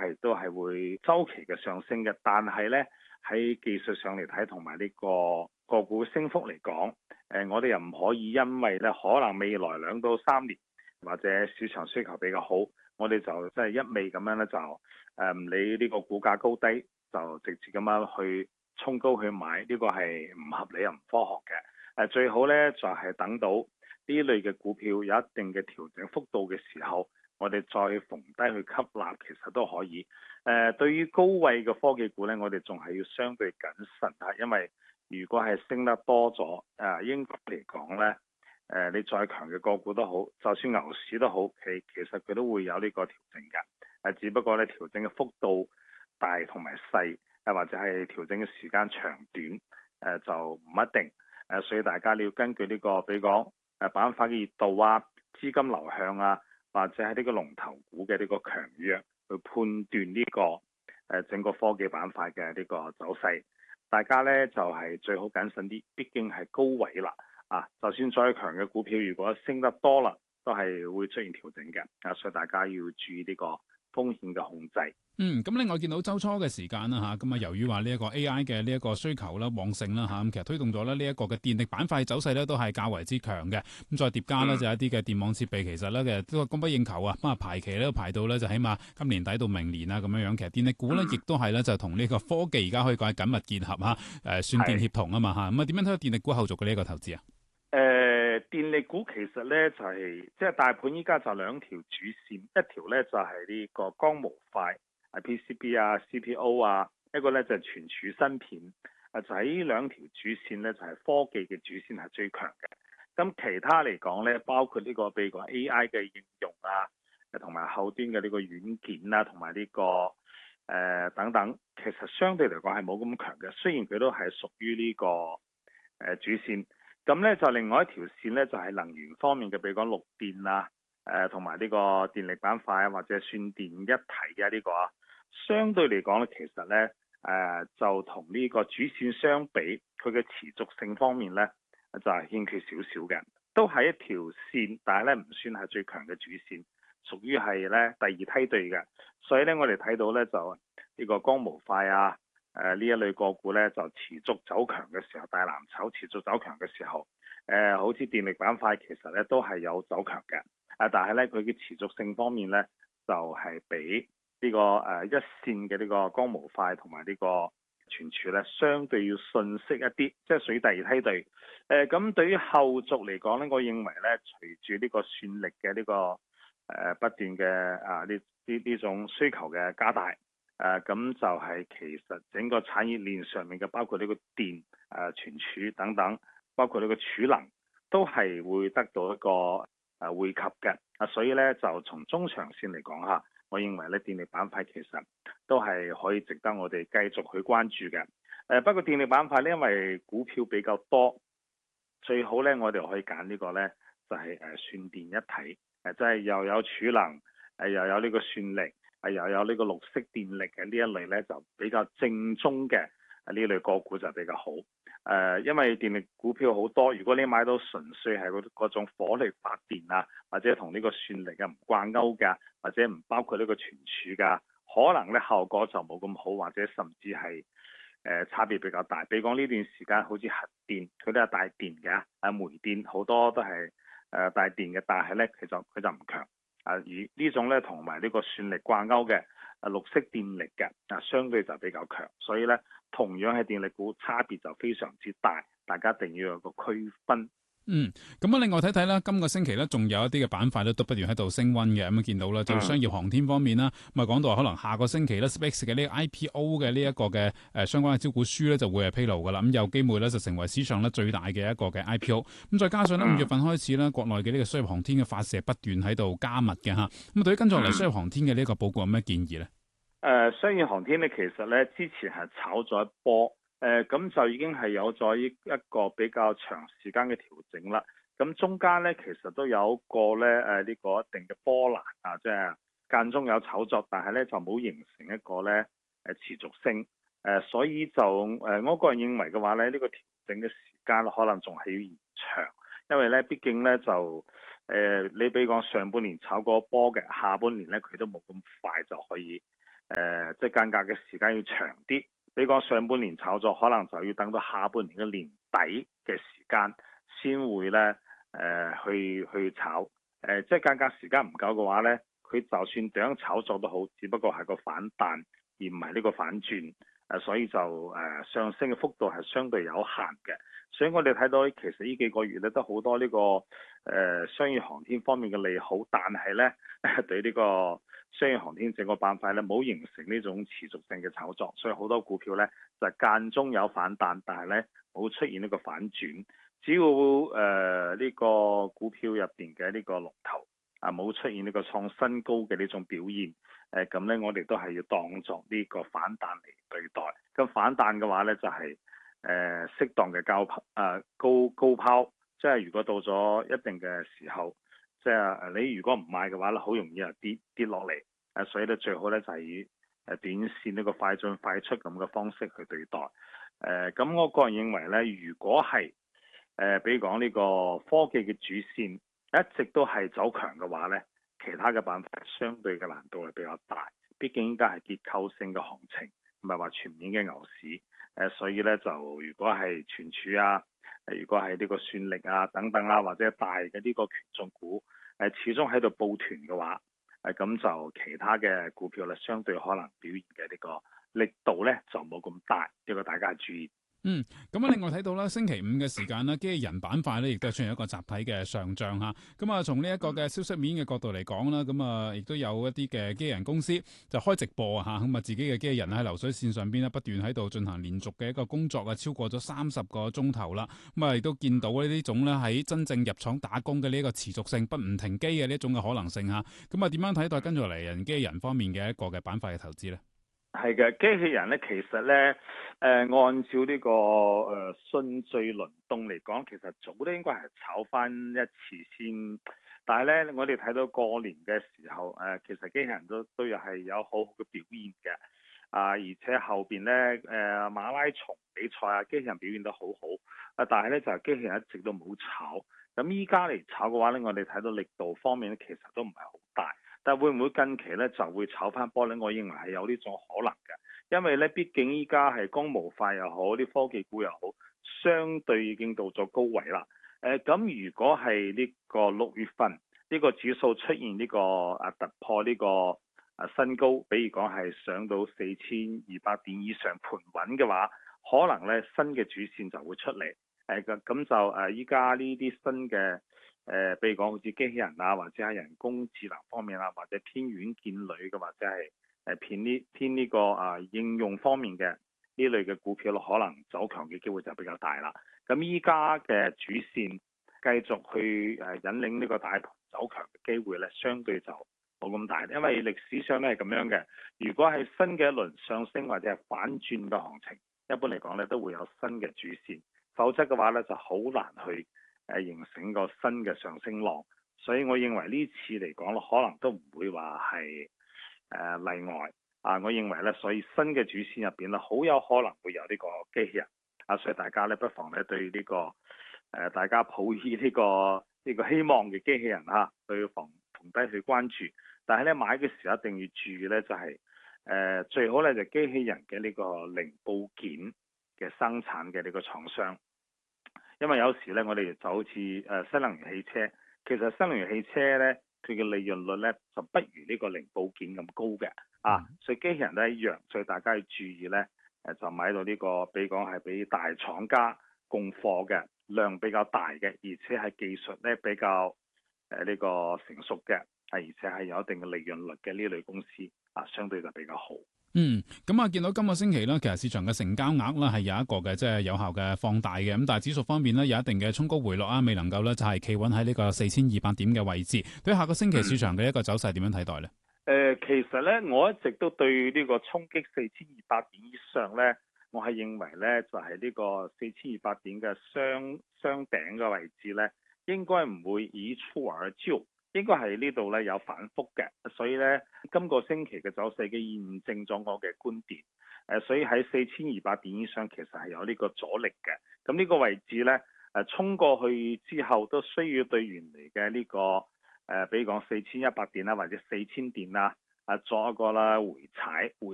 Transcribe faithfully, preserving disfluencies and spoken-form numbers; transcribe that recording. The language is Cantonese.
係都係會周期嘅上升嘅。但係呢，喺技術上嚟睇，同埋呢個個股升幅嚟講，誒我哋又唔可以因為呢可能未來兩到三年或者市場需求比較好，我哋就即係一味咁樣呢，就誒唔理呢個股價高低，就直接咁樣去衝高去買，呢個係唔合理又唔科學嘅。誒最好呢，就係等到呢類嘅股票有一定嘅調整幅度嘅時候，我哋再逢低去吸納，其實都可以。誒、呃，對於高位嘅科技股呢，我哋仲係要相對謹慎嚇，因為如果係升得多咗，誒、呃、應該嚟講呢，誒、呃、你再強嘅個股都好，就算牛市都好，其其實佢都會有呢個調整嘅。誒、呃，只不過呢調整嘅幅度大同埋細，誒或者係調整嘅時間長短，誒、呃、就唔一定。誒、呃，所以大家你要根據呢、這個，比如講誒板塊嘅熱度啊、資金流向啊，或者係呢個龍頭股嘅呢個強弱，去判斷呢、這個誒、呃、整個科技板塊嘅呢個走勢。大家呢就係、是、最好謹慎啲，畢竟係高位啦。啊，就算再強嘅股票，如果升得多啦，都係會出現調整嘅。啊，所以大家要注意呢個風險嘅控制。 嗯，咁另外見到週初嘅時間啦嚇，咁啊由於話呢一個 A I 嘅呢一個需求啦旺盛啦嚇，咁其實推動咗咧呢一個嘅電力板塊走勢咧都係較為之強嘅。咁再疊加呢，就一啲嘅電網設備，其實咧其實都係供不應求啊。咁啊排期咧都排到咧就起碼今年底到明年啊咁樣樣。其實電力股咧亦都係咧就同呢個科技而家可以講係緊密結合嚇，誒算電協同啊嘛嚇。咁啊點樣睇到電力股後續嘅呢一個投資啊？ 誒、呃、電力股其實咧就係即係大盤依家就兩條主線，一條咧就係呢個光模塊。P C B 啊、C P O 啊，一個咧就係存儲芯片，啊就喺呢兩條主線咧就係科技嘅主線係最強嘅。咁其他嚟講咧，包括呢個譬如個 A I 嘅應用啊，同埋後端嘅呢個軟件啊，同埋呢個誒、呃、等等，其實相對嚟講係冇咁強嘅。雖然佢都係屬於呢個誒主線，咁咧就另外一條線咧就係能源方面嘅，譬如講綠電啊，誒同埋呢個電力板塊啊，或者算電一體啊呢個啊。相對嚟講咧，其實咧，誒、呃、就同呢個主線相比，佢嘅持續性方面咧，就係、是、欠缺少少嘅，都係一條線，但係咧唔算係最強嘅主線，屬於係咧第二梯隊嘅。所以咧，我哋睇到咧就呢個光模塊啊，誒、呃、呢一類個股咧就持續走強嘅時候，大藍籌持續走強嘅時候，誒、呃、好似電力板塊其實咧都係有走強嘅，啊但係咧佢嘅持續性方面咧就係、是、比呢、這個誒、呃、一線嘅呢個光模塊同埋呢個存儲咧，相對要遜色一啲，即係屬於第二梯隊。誒、呃、咁對於後續嚟講咧，我認為咧，隨住呢個算力嘅呢、這個誒、呃、不斷嘅啊呢呢呢種需求嘅加大，誒、呃、咁就係其實整個產業鏈上面嘅，包括呢個電、誒、呃、存儲等等，包括呢個儲能，都係會得到一個誒惠及嘅。啊，所以咧就從中長線嚟講嚇。我認為咧電力板塊其實都係可以值得我哋繼續去關注嘅。誒、呃、不過電力板塊咧，因為股票比較多，最好咧我哋可以揀呢個咧就係、是、誒算電一體，誒即係又有儲能，誒又有呢個算力，誒又有呢個綠色電力嘅呢一類咧就比較正宗嘅呢類個股就比較好。誒、呃，因為電力股票好多，如果你買到純粹係嗰嗰種火力發電啊，或者同呢個算力啊唔掛鈎㗎，或者唔包括呢個存儲㗎，可能咧效果就冇咁好，或者甚至係誒、呃、差別比較大。比如講呢段時間好似核電，佢都係帶電嘅，啊煤電好多都係誒帶電嘅，但係咧佢就佢就唔強。啊而呢種咧同埋呢個算力掛鈎嘅啊綠色電力嘅啊相對就比較強，所以咧同樣係電力股差別就非常之大，大家一定要有個區分。 嗯，咁啊，另外睇睇啦，今個星期咧，仲有一啲嘅板塊咧，都不斷喺度升溫嘅。咁啊，見到啦，就商業航天方面啦，咁啊講到話可能下個星期咧 SpaceX 嘅呢個 I P O 嘅呢一個嘅誒相關嘅招股書咧，就會係披露噶啦。咁有機會咧就成為史上咧最大嘅一個嘅 I P O。咁再加上咧五月份開始咧，國內嘅呢個商業航天嘅發射不斷喺度加密嘅吓。咁啊，對於跟住落嚟商業航天嘅呢一個報告有咩建議咧？誒、 呃，商業航天咧，其實咧之前係炒咗一波，誒、呃、咁就已經係有咗一個比較長時間嘅調整啦。咁中間咧，其實都有一個咧，誒、呃、呢、這個一定嘅波瀾啊，即係間中有炒作，但係咧就冇形成一個咧誒、呃、持續性，誒、呃、所以就誒、呃、我個人認為嘅話咧，呢、這個調整嘅時間可能仲係要延長，因為咧畢竟咧就誒、呃、你比如講上半年炒過波嘅，下半年咧佢都冇咁快就可以誒即係間隔嘅時間要長啲。比如講上半年炒作，可能就要等到下半年嘅年底嘅時間先會咧誒、呃、去去炒。誒、呃、即係間隔時間唔夠嘅話咧，佢就算點樣炒作都好，只不過係個反彈而唔係呢個反轉。誒、呃、所以就誒、呃、上升嘅幅度係相對有限嘅。所以我哋睇到其實呢幾個月咧都好多呢、這個誒、呃、商業航天方面嘅利好，但係咧對呢個商業航天整個板塊咧冇形成呢種持續性嘅炒作，所以好多股票咧就間中有反彈，但係咧冇出現呢個反轉。只要誒呢、呃這個股票入邊嘅呢個龍頭啊冇出現呢個創新高嘅呢種表現，誒咁咧我哋都係要當作呢個反彈嚟對待。咁反彈嘅話咧就係、是。誒、呃、適當嘅高拋啊高高拋，即係如果到咗一定嘅時候，即係你如果唔買嘅話咧，好容易啊跌跌落嚟。誒、啊、所以咧最好咧就係、是、以誒短線呢個快進快出咁嘅方式去對待。誒、呃、咁我個人認為咧，如果係誒、呃、比如講呢個科技嘅主線一直都係走強嘅話咧，其他嘅板塊相對嘅難度係比較大。畢竟依家係結構性嘅行情，唔係話全面嘅牛市。誒，所以咧就如果係存儲啊，誒，如果係呢個算力啊等等啦、啊，或者大嘅呢個權重股，誒，始終喺度抱團嘅話，誒，咁就其他嘅股票咧，相對可能表現嘅呢個力度咧就冇咁大，呢個大家注意。 嗯，咁啊，另外睇到啦，星期五嘅時間咧，機器人板塊咧，亦都係出現一個集體嘅上漲嚇。咁啊，從呢一個嘅消息面嘅角度嚟講啦，咁啊，亦都有一啲嘅機器人公司就開直播啊嚇，咁啊，自己嘅機器人喺流水線上邊咧，不斷喺度進行連續嘅一個工作啊，超過咗三十個鐘頭啦。咁啊，亦都見到呢啲種咧喺真正入廠打工嘅呢一個持續性不唔停機嘅呢一種嘅可能性嚇。咁啊，點樣睇待跟住嚟人機器人方面嘅一個嘅板塊嘅投資咧？ 係嘅，機器人咧，其實咧，誒、呃、按照呢、這個誒、呃、順序輪動嚟講，其實早都應該係炒翻一次先。但係咧，我哋睇到過年嘅時候，誒、呃、其實機器人都都又係有好好嘅表現嘅。啊、呃，而且後邊咧，誒、呃、馬拉松比賽啊，機器人表現得好好。啊，但係咧就係、是、機器人一直都冇炒。咁依家嚟炒嘅話咧，我哋睇到力度方面咧，其實都唔係好大。但會唔會近期咧就會炒翻波咧？我認為係有呢種可能嘅，因為咧畢竟依家係光模塊又好，啲科技股又好，相對已經到咗高位啦。誒、呃、咁如果係呢個六月份呢、呢個指數出現呢、呢個啊突破呢個啊新高，比如講係上到四千二百點以上盤穩嘅話，可能咧新嘅主線就會出嚟。誒咁咁就誒依家呢啲新嘅。誒、呃，比如講好似機器人啊，或者係人工智能方面啊，或者偏軟件類嘅，或者係誒偏呢偏呢個啊應用方面嘅呢類嘅股票，可能走強嘅機會就比較大啦。咁依家嘅主線繼續去誒引領呢個大盤走強嘅機會咧，相對就冇咁大，因為歷史上咧係咁樣嘅。如果係新嘅一輪上升或者係反轉嘅行情，一般嚟講咧都會有新嘅主線，否則嘅話咧就好難去。誒形成個新嘅上升浪，所以我認為呢次嚟講咯，可能都唔會話係誒例外啊！我認為咧，所以新嘅主線入邊咧，好有可能會有呢個機器人啊，所以大家咧不妨咧對呢、這個誒、呃、大家抱以呢、這個呢、這個希望嘅機器人嚇，去防逢低去關注。但係咧買嘅時候一定要注意咧，就係、是、誒、呃、最好咧就機器人嘅呢個零部件嘅生產嘅呢個廠商。因為有時咧，我哋就好似誒新能源汽車，其實新能源汽車咧，佢嘅利潤率咧就不如呢個零部件咁高嘅啊，所以機器人都一樣，所以大家要注意咧，誒就買到呢、這個，比講係俾大廠家供貨嘅量比較大嘅，而且係技術咧比較誒呢、這個成熟嘅，係而且係有一定嘅利潤率嘅呢類公司啊，相對就比較好。 嗯，咁啊，見到今個星期咧，其實市場嘅成交額咧係有一個嘅即係有效嘅放大嘅，咁但係指數方面咧有一定嘅衝高回落啊，未能夠咧就係企穩喺呢個四千二百點嘅位置。對下個星期市場嘅一個走勢點樣睇待咧？誒、 呃，其實咧我一直都對呢個衝擊四千二百點以上咧，我係認為咧就係、是、呢個四千二百點嘅雙雙頂嘅位置咧，應該唔會一蹴而就。應該係呢度咧有反覆嘅，所以咧今個星期嘅走勢嘅驗證咗我嘅觀點。誒，所以喺四千二百點以上其實係有呢個阻力嘅。咁呢個位置咧誒衝過去之後都需要對原嚟嘅呢個誒，比如講四千一百點啦，或者四千點啦， 啊作一個啦回踩回